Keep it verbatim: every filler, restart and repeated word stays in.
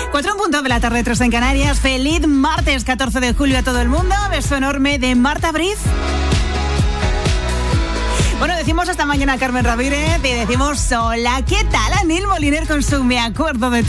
Cuatro en punto de la tarde, tres en Canarias. Feliz martes catorce de julio a todo el mundo. Beso enorme de Marta Briz. Bueno, decimos hasta mañana a Carmen Ramírez y decimos hola, ¿qué tal? Anil Moliner con su Me Acuerdo de